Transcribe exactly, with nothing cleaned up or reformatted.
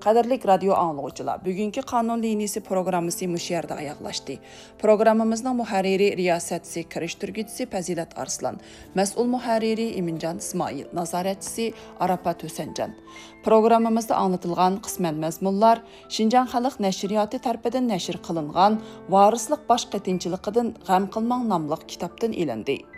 Qadirlik radio anlıqçılar, bugünkü Qanun liniyasi programmasi mush yerda oyoqlashdi. Programmamizning muharriri, riyosatchisi, kirishtirguvchisi Fazilat Arslan, mas'ul muharriri Iminjon Ismoil, nazoratchisi Arafat Husanjon. Programmamizda anlatilgan qisman mazmunlar Şinjan Xalq Nashriyoti tarafidan nashr qilingan Varislik bosh qatinchiligidan g'am qilmang nomli kitobdan ilindi.